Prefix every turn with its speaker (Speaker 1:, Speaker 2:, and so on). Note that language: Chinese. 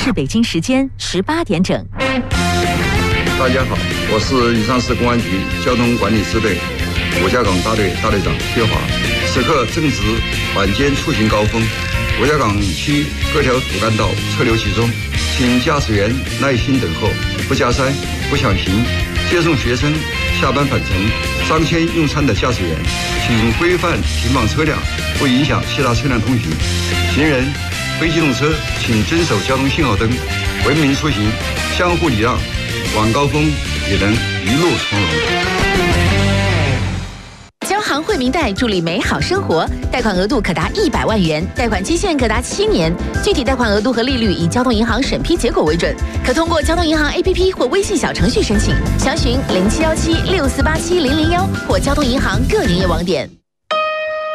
Speaker 1: 是北京时间18点整。
Speaker 2: 大家好，我是宜昌市公安局交通管理支队五家岗大队大队长薛华。此刻正值晚间出行高峰，五家岗区各条主干道车流集中，请驾驶员耐心等候，不加塞、不抢行。接送学生下班返程、商圈用餐的驾驶员，请规范停放车辆，不影响其他车辆通行。行人、非机动车请遵守交通信号灯，文明出行，相互礼让，晚高峰也能一路从容。
Speaker 1: 交行惠民贷助力美好生活，贷款额度可达100万元，贷款期限可达7年，具体贷款额度和利率以交通银行审批结果为准，可通过交通银行 APP 或微信小程序申请，详询071764870001或交通银行各营业网点。